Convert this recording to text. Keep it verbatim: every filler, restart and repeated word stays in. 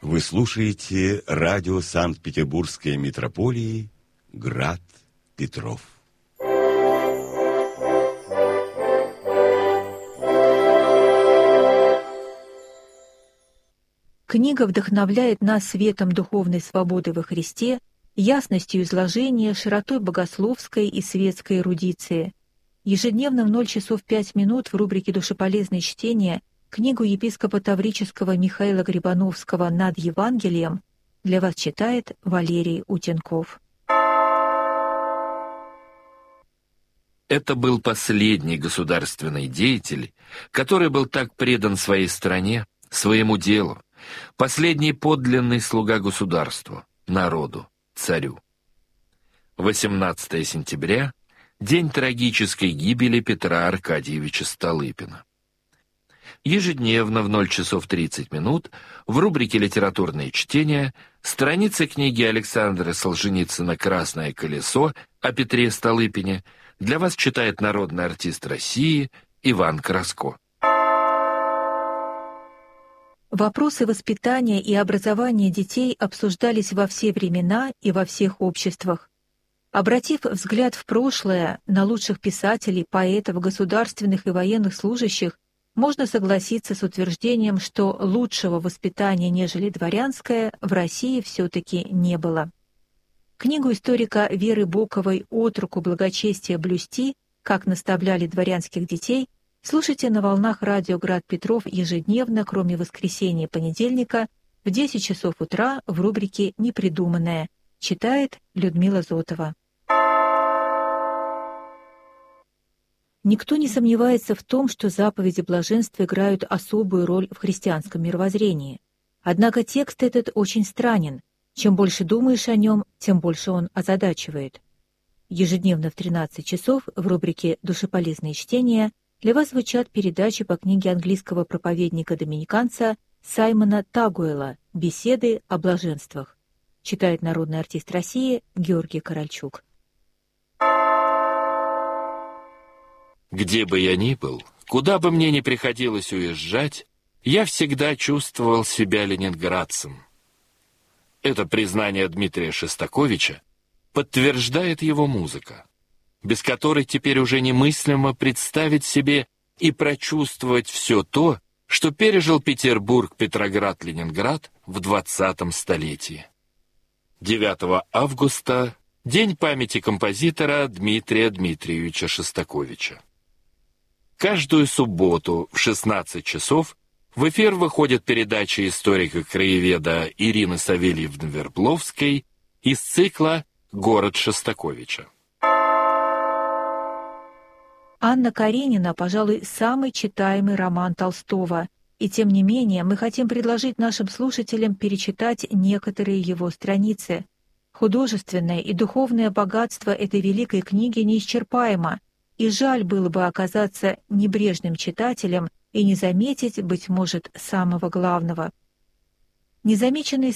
Вы слушаете радио Санкт-Петербургской митрополии «Град Петров». Книга вдохновляет нас светом духовной свободы во Христе, ясностью изложения, широтой богословской и светской эрудиции. Ежедневно в ноль часов пять минут в рубрике «Душеполезные чтения» книгу епископа Таврического Михаила Грибановского «Над Евангелием» для вас читает Валерий Утенков. Это был последний государственный деятель, который был так предан своей стране, своему делу, последний подлинный слуга государству, народу, царю. восемнадцатое сентября — день трагической гибели Петра Аркадьевича Столыпина. Ежедневно в ноль часов тридцать минут в рубрике «Литературные чтения» страницы книги Александра Солженицына «Красное колесо» о Петре Столыпине для вас читает народный артист России Иван Краско. Вопросы воспитания и образования детей обсуждались во все времена и во всех обществах. Обратив взгляд в прошлое, на лучших писателей, поэтов, государственных и военных служащих, можно согласиться с утверждением, что лучшего воспитания, нежели дворянское, в России все-таки не было. Книгу историка Веры Боковой «От руку благочестия блюсти. Как наставляли дворянских детей» слушайте на волнах радио «Град Петров» ежедневно, кроме воскресенья и понедельника, в десять часов утра в рубрике «Непридуманное». Читает Людмила Зотова. Никто не сомневается в том, что заповеди блаженства играют особую роль в христианском мировоззрении. Однако текст этот очень странен. Чем больше думаешь о нем, тем больше он озадачивает. Ежедневно в тринадцать часов в рубрике «Душеполезные чтения» для вас звучат передачи по книге английского проповедника-доминиканца Саймона Тагуэла «Беседы о блаженствах». Читает народный артист России Георгий Корольчук. Где бы я ни был, куда бы мне ни приходилось уезжать, я всегда чувствовал себя ленинградцем. Это признание Дмитрия Шостаковича подтверждает его музыка, без которой теперь уже немыслимо представить себе и прочувствовать все то, что пережил Петербург, Петроград, Ленинград в двадцатом столетии. девятого августа — день памяти композитора Дмитрия Дмитриевича Шостаковича. Каждую субботу в шестнадцать часов в эфир выходит передача историка-краеведа Ирины Савельевны Вербловской из цикла «Город Шостаковича». Анна Каренина, пожалуй, самый читаемый роман Толстого, и тем не менее мы хотим предложить нашим слушателям перечитать некоторые его страницы. Художественное и духовное богатство этой великой книги неисчерпаемо, и жаль было бы оказаться небрежным читателем и не заметить, быть может, самого главного. Незамеченные